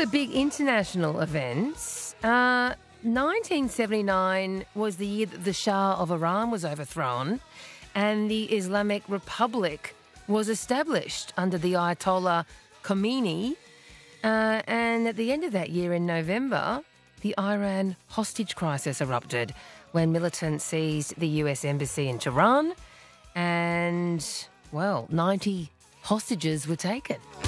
big international events. 1979 was the year that the Shah of Iran was overthrown and the Islamic Republic was established under the Ayatollah Khomeini. And at the end of that year in November, the Iran hostage crisis erupted when militants seized the US embassy in Tehran and, 90 hostages were taken.